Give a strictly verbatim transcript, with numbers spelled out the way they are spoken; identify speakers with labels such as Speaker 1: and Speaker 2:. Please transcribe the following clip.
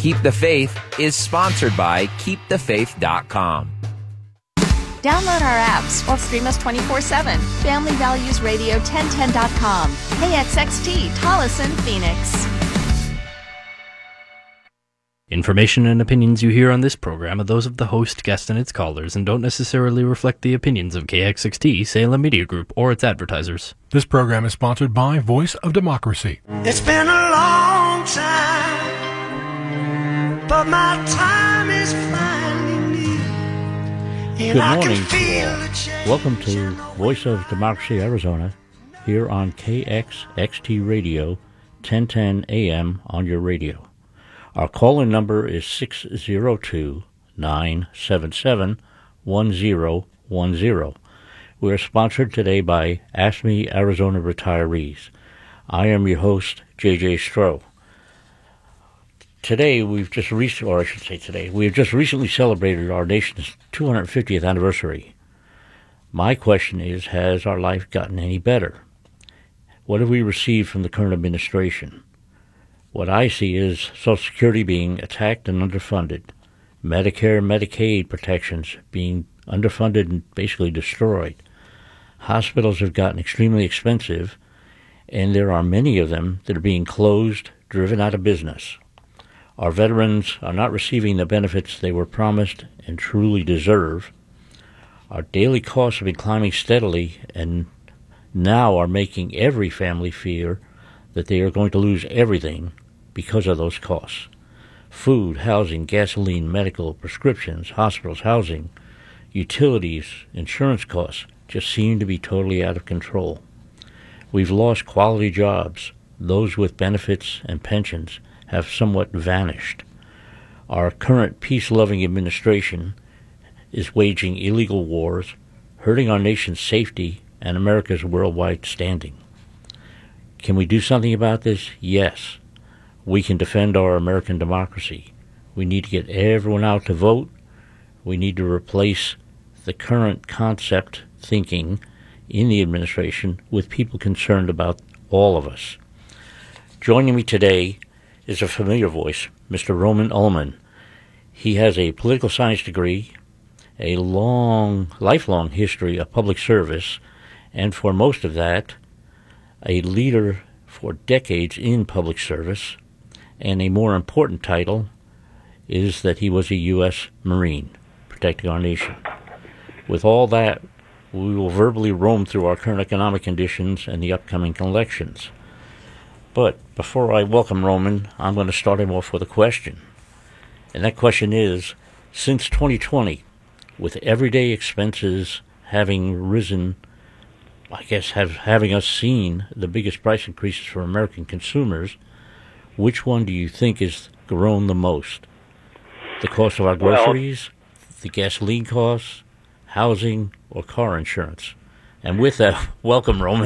Speaker 1: Keep the Faith is sponsored by keep the faith dot com.
Speaker 2: Download our apps or stream us twenty-four seven. Family Values Radio ten ten dot com. K X X T, Tolleson, Phoenix.
Speaker 3: Information and opinions you hear on this program are those of the host, guest, and its callers, and don't necessarily reflect the opinions of K X X T, Salem Media Group, or its advertisers.
Speaker 4: This program is sponsored by Voice of Democracy.
Speaker 5: It's been a long time, but my time is finally near.
Speaker 6: Good morning to all. Welcome to Voice of Democracy, Arizona, here on K X X T Radio, ten ten A M on your radio. Our call-in number is six zero two, nine seven seven, one zero one zero. We are sponsored today by AFSCME Arizona Retirees. I am your host, J J Stroh. Today, we've just recently, or I should say today, we have just recently celebrated our nation's two hundred fiftieth anniversary. My question is, has our life gotten any better? What have we received from the current administration? What I see is Social Security being attacked and underfunded, Medicare and Medicaid protections being underfunded and basically destroyed. Hospitals have gotten extremely expensive, and there are many of them that are being closed, driven out of business. Our veterans are not receiving the benefits they were promised and truly deserve. Our daily costs have been climbing steadily and now are making every family fear that they are going to lose everything because of those costs. Food, housing, gasoline, medical, prescriptions, hospitals, housing, utilities, insurance costs just seem to be totally out of control. We've lost quality jobs. Those with benefits and pensions have somewhat vanished. Our current peace-loving administration is waging illegal wars, hurting our nation's safety and America's worldwide standing. Can we do something about this? Yes. We can defend our American democracy. We need to get everyone out to vote. We need to replace the current concept thinking in the administration with people concerned about all of us. Joining me today is a familiar voice, Mister Roman Ullman. He has a political science degree, a long, lifelong history of public service, and for most of that, a leader for decades in public service, and a more important title is that he was a U S Marine, protecting our nation. With all that, we will verbally roam through our current economic conditions and the upcoming elections. But before I welcome Roman, I'm going to start him off with a question. And that question is, since twenty twenty, with everyday expenses having risen, I guess have, having us seen the biggest price increases for American consumers, which one do you think has grown the most? The cost of our groceries, well, the gasoline costs, housing, or car insurance? And with that, welcome, Roman.